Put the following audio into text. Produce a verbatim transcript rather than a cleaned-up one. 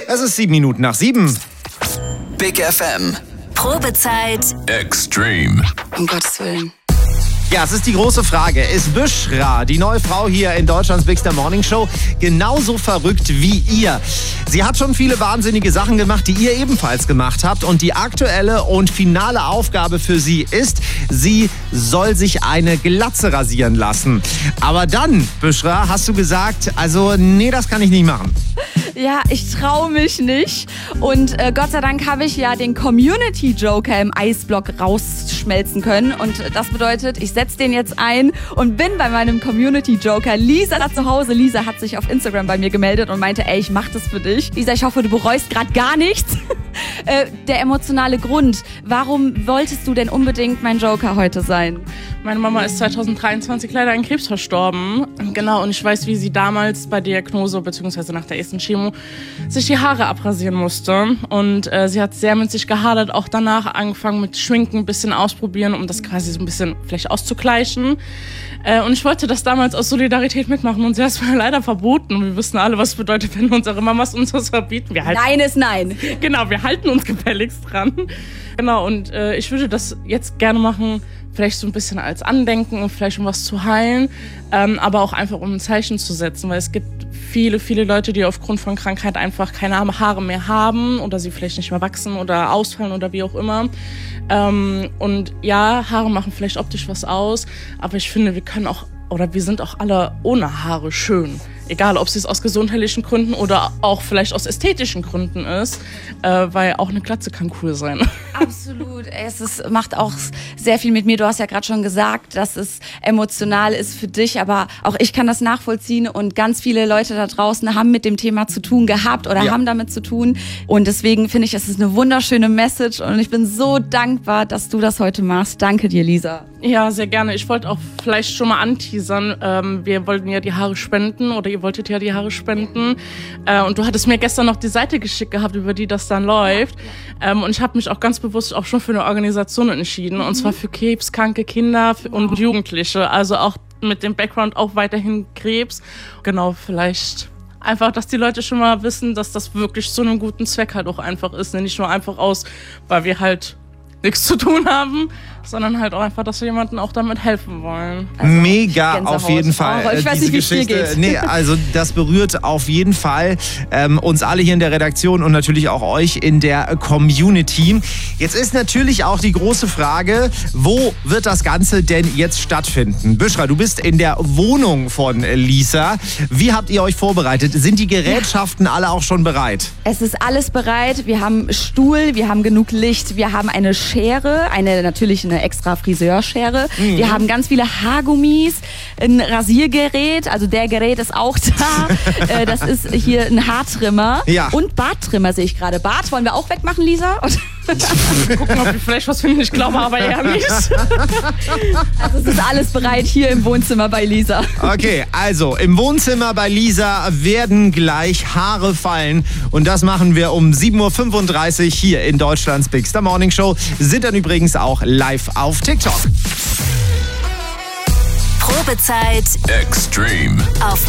Es ist sieben Minuten nach sieben. Big F M. Probezeit. Extreme. Um Gottes Willen. Ja, es ist die große Frage. Ist Büschra, die neue Frau hier in Deutschlands Big Star Morning Show, genauso verrückt wie ihr? Sie hat schon viele wahnsinnige Sachen gemacht, die ihr ebenfalls gemacht habt. Und die aktuelle und finale Aufgabe für sie ist, sie soll sich eine Glatze rasieren lassen. Aber dann, Büschra, hast du gesagt, also nee, das kann ich nicht machen. Ja, ich traue mich nicht. Und äh, Gott sei Dank habe ich ja den Community Joker im Eisblock rausschmelzen können. Und das bedeutet, ich setze den jetzt ein und bin bei meinem Community Joker. Lisa da zu Hause. Lisa hat sich auf Instagram bei mir gemeldet und meinte, ey, ich mach das für dich. Lisa, ich hoffe, du bereust gerade gar nichts. äh, der emotionale Grund. Warum wolltest du denn unbedingt mein Joker heute sein? Meine Mama ist zwanzig dreiundzwanzig leider an Krebs verstorben. Genau, und ich weiß, wie sie damals bei Diagnose bzw. nach der ersten Chemo sich die Haare abrasieren musste. Und äh, sie hat sehr mit sich gehadert, auch danach angefangen mit Schminken, ein bisschen ausprobieren, um das quasi so ein bisschen vielleicht auszugleichen. Äh, und ich wollte das damals aus Solidarität mitmachen und sie hat es mir leider verboten. Und wir wissen alle, was es bedeutet, wenn unsere Mamas uns was verbieten. Wir halten, nein ist nein. Genau, wir halten uns gefälligst dran. Genau, und äh, ich würde das jetzt gerne machen, vielleicht so ein bisschen als Andenken und vielleicht um was zu heilen, ähm, aber auch einfach um ein Zeichen zu setzen, weil es gibt viele, viele Leute, die aufgrund von Krankheit einfach keine Haare mehr haben oder sie vielleicht nicht mehr wachsen oder ausfallen oder wie auch immer. Ähm, und ja, Haare machen vielleicht optisch was aus, aber ich finde, wir können auch, oder wir sind auch alle ohne Haare schön. Egal, ob es aus gesundheitlichen Gründen oder auch vielleicht aus ästhetischen Gründen ist, äh, weil auch eine Glatze kann cool sein. Absolut. Es ist, macht auch sehr viel mit mir. Du hast ja gerade schon gesagt, dass es emotional ist für dich, aber auch ich kann das nachvollziehen und ganz viele Leute da draußen haben mit dem Thema zu tun gehabt oder ja. haben damit zu tun. Und deswegen finde ich, es ist eine wunderschöne Message und ich bin so dankbar, dass du das heute machst. Danke dir, Lisa. Ja, sehr gerne. Ich wollte auch vielleicht schon mal anteasern. Ähm, wir wollten ja die Haare spenden oder ihr wolltet ja die Haare spenden. Äh, und du hattest mir gestern noch die Seite geschickt gehabt, über die das dann läuft. Ähm, und ich habe mich auch ganz bewusst auch schon für eine Organisation entschieden. Mhm. Und zwar für krebskranke Kinder und Jugendliche. Also auch mit dem Background auch weiterhin Krebs. Genau, vielleicht einfach, dass die Leute schon mal wissen, dass das wirklich zu einem guten Zweck halt auch einfach ist. Nicht nur einfach aus, weil wir halt nichts zu tun haben, sondern halt auch einfach, dass wir jemandem auch damit helfen wollen. Also, Mega, auf jeden Fall. Oh, ich weiß nicht, wie es dir geht. Nee, also das berührt auf jeden Fall ähm, uns alle hier in der Redaktion und natürlich auch euch in der Community. Jetzt ist natürlich auch die große Frage, wo wird das Ganze denn jetzt stattfinden? Büschra, du bist in der Wohnung von Lisa. Wie habt ihr euch vorbereitet? Sind die Gerätschaften ja. alle auch schon bereit? Es ist alles bereit. Wir haben Stuhl, wir haben genug Licht, wir haben eine Schere, eine natürlich eine extra Friseurschere. Mhm. Wir haben ganz viele Haargummis, ein Rasiergerät, also der Gerät ist auch da. Das ist hier ein Haartrimmer ja. und Barttrimmer sehe ich gerade. Bart wollen wir auch wegmachen, Lisa? Gucken, ob wir vielleicht was finden. Ich glaube aber eher nicht. Also es ist alles bereit hier im Wohnzimmer bei Lisa. Okay, also im Wohnzimmer bei Lisa werden gleich Haare fallen. Und das machen wir um sieben Uhr fünfunddreißig hier in Deutschlands Big Star Morning Show. Sind dann übrigens auch live auf TikTok. Probezeit Extreme. auf